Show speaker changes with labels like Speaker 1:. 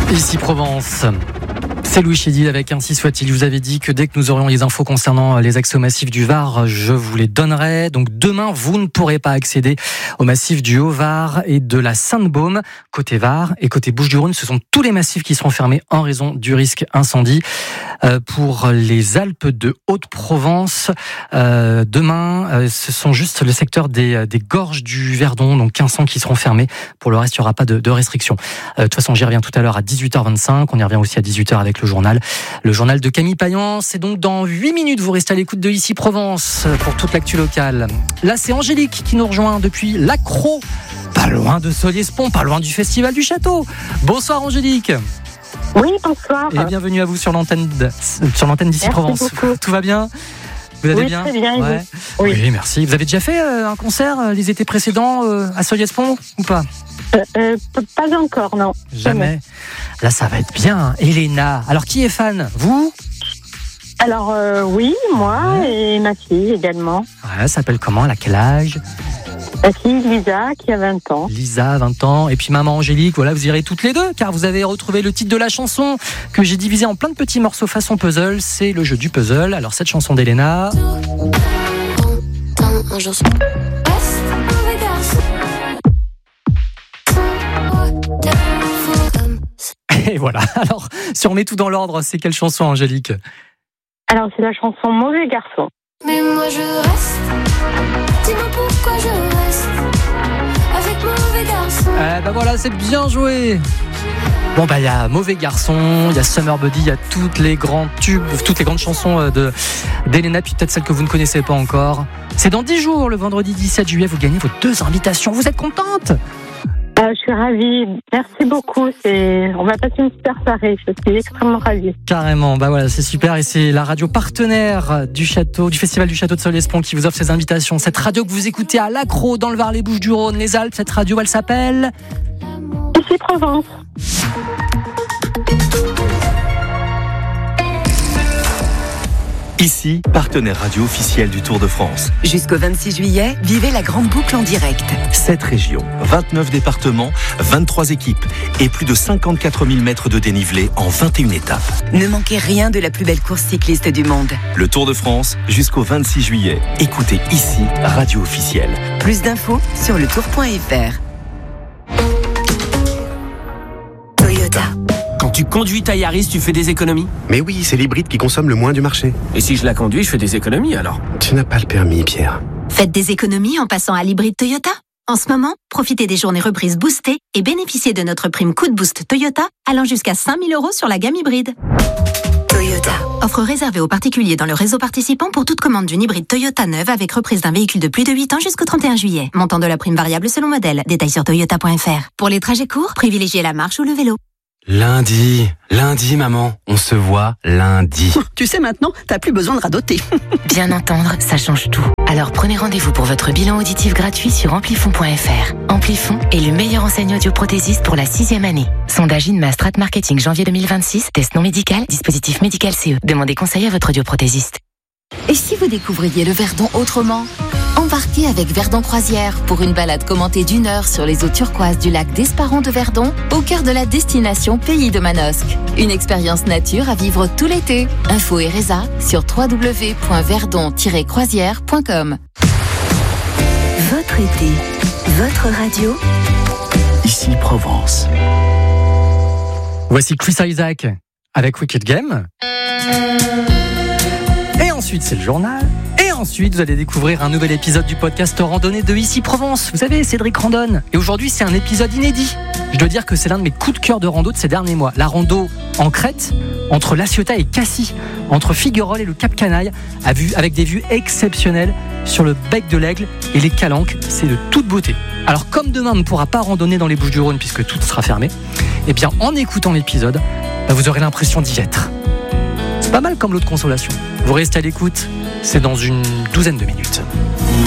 Speaker 1: Ici Provence. C'est Louis Chédid avec Ainsi soit-il. Je vous avais dit que dès que nous aurions les infos concernant les accès au massif du Var, je vous les donnerai. Donc demain, vous ne pourrez pas accéder au massif du Haut-Var et de la Sainte-Baume. Côté Var et côté Bouches-du-Rhône, ce sont tous les massifs qui seront fermés en raison du risque incendie. Pour les Alpes de Haute-Provence, demain, ce sont juste le secteur des gorges du Verdon, donc 1500 qui seront fermés. Pour le reste, il n'y aura pas de restrictions. De toute façon, j'y reviens tout à l'heure à 18h25. On y revient aussi à 18h avec le journal de Camille Payan. C'est donc dans 8 minutes, vous restez à l'écoute de Ici Provence pour toute l'actu locale. Là, c'est Angélique qui nous rejoint depuis l'Accro, pas loin de Solliès-Pont, pas loin du Festival du Château. Bonsoir Angélique.
Speaker 2: Oui, bonsoir.
Speaker 1: Et bienvenue à vous sur l'antenne d'Ici Provence.
Speaker 2: Beaucoup.
Speaker 1: Tout va bien ? Vous allez bien ?
Speaker 2: Très bien.
Speaker 1: Ouais. Oui, merci. Vous avez déjà fait un concert les étés précédents à Solliès-Pont ou pas ?
Speaker 2: Pas encore, non.
Speaker 1: Jamais. Là, ça va être bien. Elena. Alors, qui est fan ? Vous ?
Speaker 2: Alors, oui, moi et ma fille également.
Speaker 1: Ouais, elle s'appelle comment ? Elle a quel âge ?
Speaker 2: Ma fille Lisa, qui a 20 ans.
Speaker 1: Lisa, 20 ans. Et puis maman Angélique, voilà, vous irez toutes les deux, car vous avez retrouvé le titre de la chanson que j'ai divisé en plein de petits morceaux façon puzzle. C'est le jeu du puzzle. Alors, cette chanson d'Elena. Et voilà. Alors, si on met tout dans l'ordre, c'est quelle chanson, Angélique ?
Speaker 2: Alors, c'est la chanson Mauvais garçon.
Speaker 3: Mais moi je reste. Dis-moi pourquoi je reste avec Mauvais garçon.
Speaker 1: Voilà, c'est bien joué. Bon, il y a Mauvais garçon, il y a Summer Body, il y a toutes les grands tubes, toutes les grandes chansons d'Elena, puis peut-être celles que vous ne connaissez pas encore. C'est dans 10 jours, le vendredi 17 juillet, vous gagnez vos 2 invitations. Vous êtes contente ?
Speaker 2: Je suis ravie. Merci beaucoup. On va passer une super soirée. Je suis extrêmement ravie.
Speaker 1: Carrément. Voilà, c'est super. Et c'est la radio partenaire du Festival du Château de Solliès-Pont qui vous offre ces invitations. Cette radio que vous écoutez à l'Accro, dans le Var, les Bouches-du-Rhône, les Alpes. Cette radio, elle s'appelle
Speaker 2: Ici Provence.
Speaker 4: Ici, partenaire radio officiel du Tour de France.
Speaker 5: Jusqu'au 26 juillet, vivez la grande boucle en direct.
Speaker 4: 7 régions, 29 départements, 23 équipes et plus de 54 000 mètres de dénivelé en 21 étapes.
Speaker 5: Ne manquez rien de la plus belle course cycliste du monde.
Speaker 4: Le Tour de France, jusqu'au 26 juillet. Écoutez ici, radio officielle.
Speaker 5: Plus d'infos sur letour.fr. Toyota.
Speaker 6: Quand tu conduis ta Yaris, tu fais des économies ?
Speaker 7: Mais oui, c'est l'hybride qui consomme le moins du marché.
Speaker 6: Et si je la conduis, je fais des économies alors ?
Speaker 7: Tu n'as pas le permis, Pierre.
Speaker 8: Faites des économies en passant à l'hybride Toyota. En ce moment, profitez des journées reprises boostées et bénéficiez de notre prime coup de boost Toyota allant jusqu'à 5 000 € sur la gamme hybride.
Speaker 5: Toyota.
Speaker 8: Offre réservée aux particuliers dans le réseau participant pour toute commande d'une hybride Toyota neuve avec reprise d'un véhicule de plus de 8 ans jusqu'au 31 juillet. Montant de la prime variable selon modèle. Détails sur toyota.fr. Pour les trajets courts, privilégiez la marche ou le vélo.
Speaker 9: Lundi, maman, on se voit lundi.
Speaker 10: Tu sais maintenant, t'as plus besoin de radoter.
Speaker 11: Bien entendre, ça change tout. Alors prenez rendez-vous pour votre bilan auditif gratuit sur amplifon.fr. Amplifon est le meilleur enseignant audioprothésiste pour la 6e année. Sondage INMA Strat Marketing janvier 2026, test non médical, dispositif médical CE. Demandez conseil à votre audioprothésiste.
Speaker 12: Et si vous découvriez le Verdon autrement ? Embarquez avec Verdon Croisière pour une balade commentée d'1 heure sur les eaux turquoises du lac d'Esparon de Verdon, au cœur de la destination Pays de Manosque. Une expérience nature à vivre tout l'été. Info et résa sur www.verdon-croisière.com.
Speaker 5: Votre été, votre radio.
Speaker 4: Ici Provence.
Speaker 1: Voici Chris Isaac avec Wicked Game. Et ensuite, c'est le journal. Et ensuite, vous allez découvrir un nouvel épisode du podcast Randonnée de Ici Provence. Vous savez, Cédric randonne. Et aujourd'hui, c'est un épisode inédit. Je dois dire que c'est l'un de mes coups de cœur de rando de ces derniers mois. La rando en Crète, entre La Ciotat et Cassis, entre Figueroles et le Cap Canaille, avec des vues exceptionnelles sur le bec de l'Aigle et les Calanques. C'est de toute beauté. Alors, comme demain, on ne pourra pas randonner dans les Bouches-du-Rhône puisque tout sera fermé, eh bien, en écoutant l'épisode, vous aurez l'impression d'y être. C'est pas mal comme lot de consolation. Vous restez à l'écoute, c'est dans une douzaine de minutes.